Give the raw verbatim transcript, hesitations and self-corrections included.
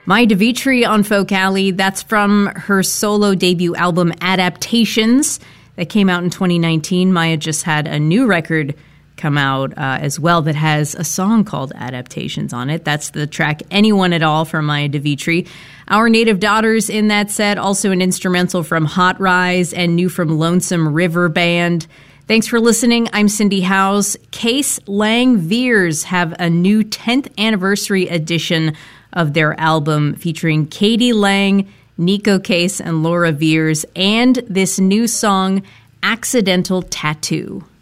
Maya DeVitri on Folk Alley. That's from her solo debut album, Adaptations, that came out in twenty nineteen. Maya just had a new record come out uh, as well that has a song called Adaptations on it. That's the track Anyone at All from Maya DeVitri. Our Native Daughters in that set, also an instrumental from Hot Rise and new from Lonesome River Band. Thanks for listening. I'm Cindy Howes. Case Lang Veers have a new tenth anniversary edition of their album featuring Katie Lang, Nico Case, and Laura Veers, and this new song, Accidental Tattoo.